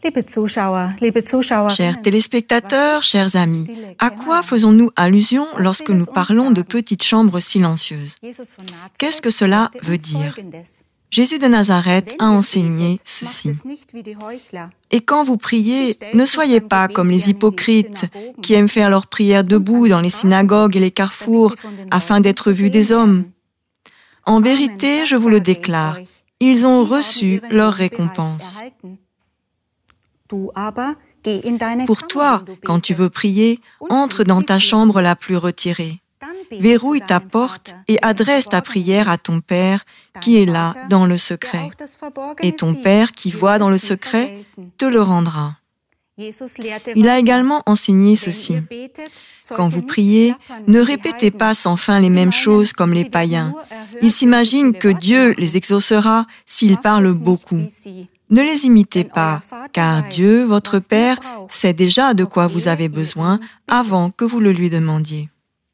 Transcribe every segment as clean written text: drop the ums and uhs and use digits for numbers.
Chers téléspectateurs, chers amis, à quoi faisons-nous allusion lorsque nous parlons de petites chambres silencieuses? Qu'est-ce que cela veut dire? Jésus de Nazareth a enseigné ceci. Et quand vous priez, ne soyez pas comme les hypocrites qui aiment faire leurs prières debout dans les synagogues et les carrefours afin d'être vus des hommes. En vérité, je vous le déclare, ils ont reçu leur récompense. Pour toi, quand tu veux prier, entre dans ta chambre la plus retirée. Verrouille ta porte et adresse ta prière à ton Père qui est là dans le secret. Et ton Père qui voit dans le secret te le rendra. Il a également enseigné ceci. Quand vous priez, ne répétez pas sans fin les mêmes choses comme les païens. Ils s'imaginent que Dieu les exaucera s'ils parlent beaucoup. Ne les imitez pas, car Dieu, votre Père, sait déjà de quoi vous avez besoin avant que vous le lui demandiez.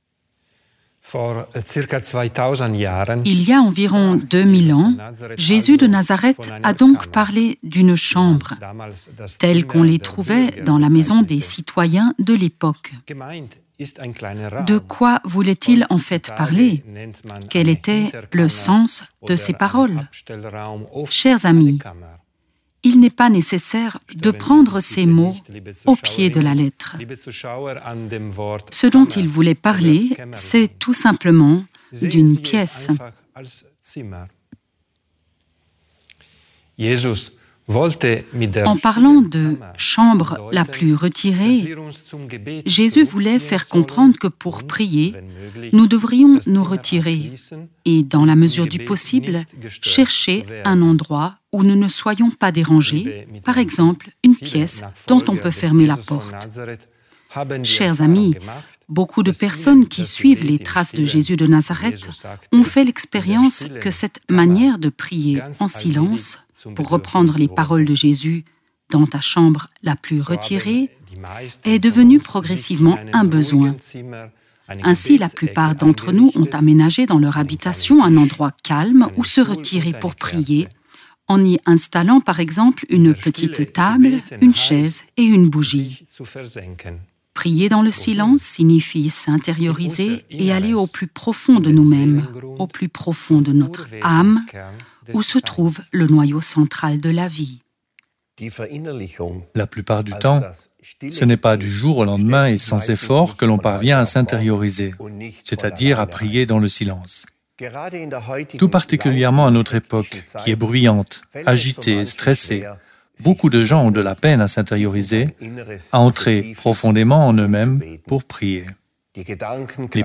Il y a environ 2000 ans, Jésus de Nazareth a donc parlé d'une chambre, telle qu'on les trouvait dans la maison des citoyens de l'époque. De quoi voulait-il en fait parler? Quel était le sens de ces paroles? Chers amis, il n'est pas nécessaire de prendre ces mots au pied de la lettre. Ce dont il voulait parler, c'est tout simplement d'une pièce. En parlant de chambre la plus retirée, Jésus voulait faire comprendre que pour prier, nous devrions nous retirer et, dans la mesure du possible, chercher un endroit où nous ne soyons pas dérangés, par exemple une pièce dont on peut fermer la porte. Chers amis, beaucoup de personnes qui suivent les traces de Jésus de Nazareth ont fait l'expérience que cette manière de prier en silence, pour reprendre les paroles de Jésus dans ta chambre la plus retirée, est devenue progressivement un besoin. Ainsi, la plupart d'entre nous ont aménagé dans leur habitation un endroit calme où se retirer pour prier, en y installant par exemple une petite table, une chaise et une bougie. Prier dans le silence signifie s'intérioriser et aller au plus profond de nous-mêmes, au plus profond de notre âme, où se trouve le noyau central de la vie. La plupart du temps, ce n'est pas du jour au lendemain et sans effort que l'on parvient à s'intérioriser, c'est-à-dire à prier dans le silence. Tout particulièrement à notre époque, qui est bruyante, agitée, stressée, beaucoup de gens ont de la peine à s'intérioriser, à entrer profondément en eux-mêmes pour prier. Les